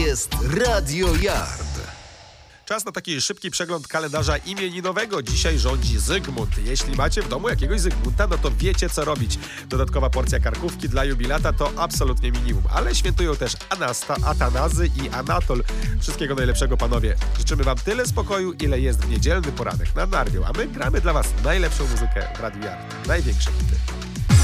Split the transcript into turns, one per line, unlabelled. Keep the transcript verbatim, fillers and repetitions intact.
jest Radio Yard.
Czas na taki szybki przegląd kalendarza imieninowego. Dzisiaj rządzi Zygmunt. Jeśli macie w domu jakiegoś Zygmunta, no to wiecie co robić. Dodatkowa porcja karkówki dla jubilata to absolutnie minimum. Ale świętują też Anasta, Atanazy i Anatol. Wszystkiego najlepszego, panowie. Życzymy wam tyle spokoju, ile jest w niedzielny poranek na Narwią. A my gramy dla was najlepszą muzykę w Radio Yard. Największe hity.